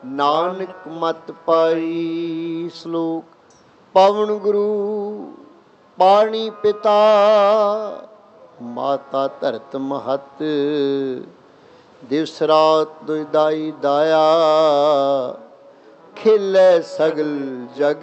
ਨਾਨਕ ਮਤ ਪਾਈ। ਸ਼ਲੋਕ। ਪਵਨ ਗੁਰੂ ਪਾਣੀ ਪਿਤਾ, ਮਾਤਾ ਧਰਤ ਮਹਤ, ਦਿਵਸ ਰਾਤ ਦੁਇ ਦਾਈ ਦਾਇਆ, ਖੇਲੇ ਸਗਲ ਜਗ